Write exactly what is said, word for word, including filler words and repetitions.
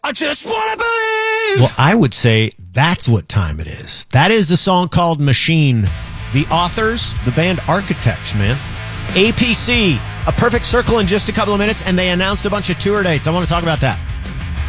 I just wanna believe. Well, I would say that's what time it is. That is the song called Machine. The authors, the band Architects, man. A P C, A Perfect Circle in just a couple of minutes, and they announced a bunch of tour dates. I want to talk about that.